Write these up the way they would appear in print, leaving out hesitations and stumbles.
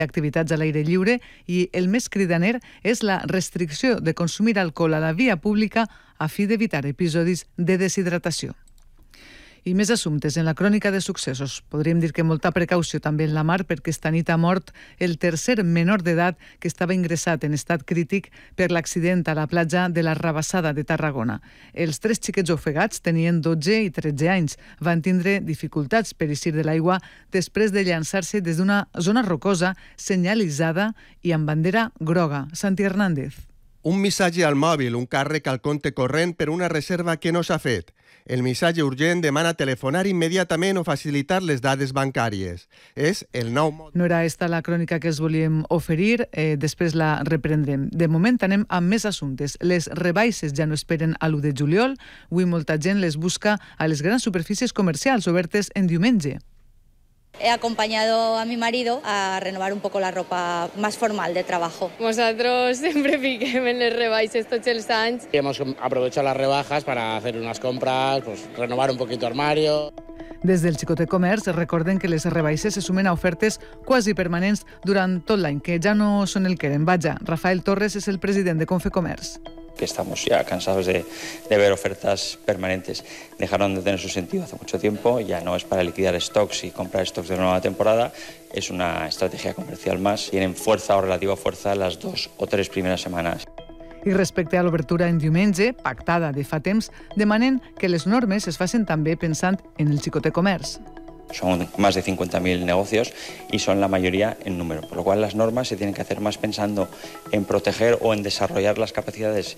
activitats a l'aire lliure i el més cridaner és la restricció de consumir alcohol a la via pública a fi d'evitar episodis de deshidratació. I més assumptes en la crònica de successos. Podríem dir que molta precaució també en la mar perquè esta nit ha mort el tercer menor d'edat que estava ingressat en estat crític per l'accident a la platja de la Rabassada de Tarragona. Els 3 xiquets ofegats tenien 12 i 13 anys. Van tindre dificultats per eixir de l'aigua després de llançar-se des d'una zona rocosa senyalitzada i amb bandera groga. Santi Hernández. Un missatge al mòbil, un càrrec al compte corrent per una reserva que no s'ha fet. El missatge urgent demana telefonar immediatament o facilitar les dades bancàries. És el nou mode. No era esta la crònica que els volíem oferir, després la reprendrem. De moment anem amb més assumptes. Les rebaixes ja no esperen a l'1 de juliol. Avui molta gent les busca a les grans superfícies comercials obertes en diumenge. He acompañado a mi marido a renovar un poco la ropa más formal de trabajo. Nosotros siempre piquem en les rebaixes tots els anys. Hemos aprovechado las rebajas para hacer unas compras, pues renovar un poquito armario. Des del Xicotet Comerç recorden que les rebaixes se sumen a ofertes quasi permanents durant tot l'any, que ja no són el que eren. Vaja, Rafael Torres és el president de Confecomerç. Que estamos ya cansados de ver ofertas permanentes. Dejaron de tener su sentido hace mucho tiempo, ya no es para liquidar stocks y comprar stocks de nueva temporada, es una estrategia comercial más. Tienen fuerza o relativa fuerza las 2 o 3 primeras semanas. I respecte a l'obertura en diumenge, pactada de fa temps, demanen que les normes es facin també pensant en el Xicotet Comerç. Son más de 50.000 negocios y son la mayoría en número, por lo cual las normas se tienen que hacer más pensando en proteger o en desarrollar las capacidades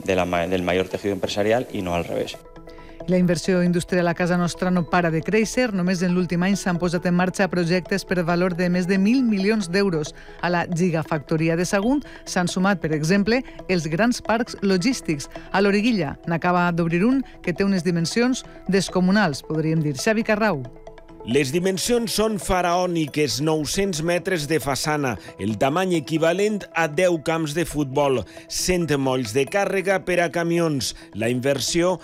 del mayor tejido empresarial y no al revés. La inversió industrial a casa nostra no para de créixer. Només en l'últim any s'han posat en marxa projectes per valor de més de 1.000 milions d'euros. A la gigafactoria de Sagunt s'han sumat, per exemple, els grans parcs logístics. A l'Origuilla n'acaba d'obrir un que té unes dimensions descomunals, podríem dir. Xavi Carrau. Les dimensions són faraòniques, 900 metres de façana, el tamany equivalent a 10 camps de futbol, 100 molls de càrrega per a camions, la inversió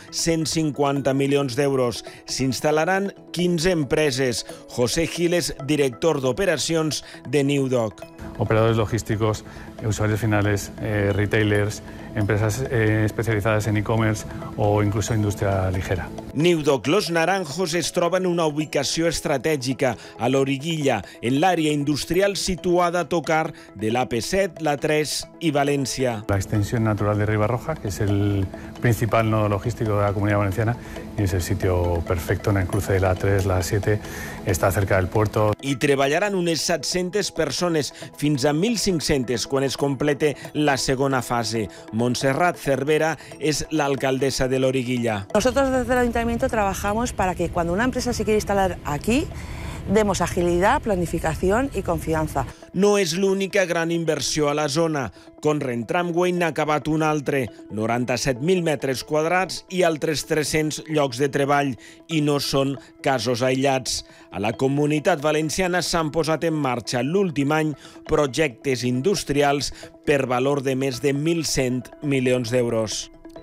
150 milions d'euros. S'instal·laran 15 empreses. José Giles, director d'operacions de New Dock. Operadores logísticos, usuarios finales, retailers, empresas especializadas en e-commerce o incluso industria ligera. New Dock Los Naranjos es troba en una ubicació estratègica a l'Origuilla, en l'àrea industrial situada a tocar de l'AP7, la 3 y Valencia. La extensión natural de Ribarroja, que es el principal nodo logístico de la Comunidad Valenciana y es el sitio perfecto en el cruce de la 3, la 7, está cerca del puerto. Hi treballaran unes 700 persones, fins a 1.500 quan es complete la segona fase. Montserrat Cervera es la alcaldesa de l'Origuilla. Nosotros desde el Ayuntamiento trabajamos para que cuando una empresa se quiere instalar aquí, demos agilidad, planificación y confianza. No és l'única gran inversió a la zona. Conrent Tramway n'ha acabat un altre, 97.000 metres quadrats i altres 300 llocs de treball, i no són casos aïllats. A la Comunitat Valenciana s'han posat en marxa l'últim any projectes industrials per valor de més de 1.100 milions d'euros.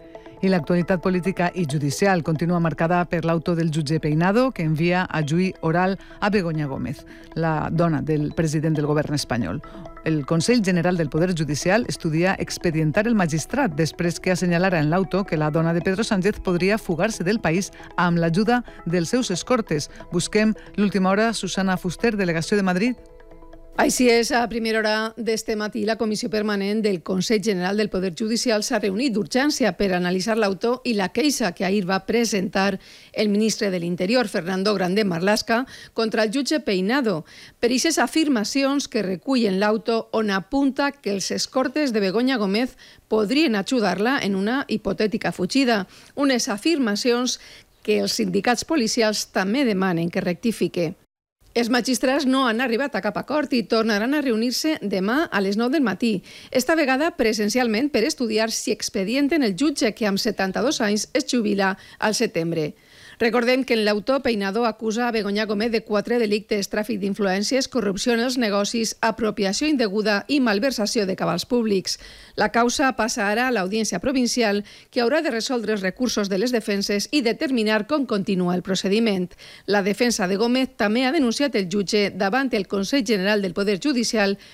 I l'actualitat política i judicial continua marcada per l'auto del jutge Peinado que envia a juí oral a Begoña Gómez, la dona del president del govern espanyol. El Consell General del Poder Judicial estudia expedientar el magistrat després que assenyalara en l'auto que la dona de Pedro Sánchez podria fugar-se del país amb l'ajuda dels seus escortes. Busquem l'última hora. Susana Fuster, delegació de Madrid. Així és, a primera hora d'este matí, la Comissió Permanent del Consell General del Poder Judicial s'ha reunit d'urgència per analitzar l'autor i la queixa que ahir va presentar el ministre de l'Interior, Fernando Grande Marlaska, contra el jutge Peinado, per aquestes afirmacions que recullen l'autor on apunta que els escortes de Begoña Gómez podrien ajudar-la en una hipotètica fugida. Unes afirmacions que els sindicats policials també demanen que rectifique. Els magistrats no han arribat a cap acord i tornaran a reunir-se demà a les 9 del matí, esta vegada presencialment per estudiar si expedienten el jutge que amb 72 anys es jubila al setembre. Recordem que l'autor Peinador acusa a Begoña Gómez de 4 delictes: tràfic d'influències, corrupció en els negocis, apropiació indeguda i malversació de cabals públics. La causa passa ara a l'Audiència Provincial, que haurà de resoldre els recursos de les defenses i determinar com continua el procediment. La defensa de Gómez també ha denunciat el jutge davant el Consell General del Poder Judicial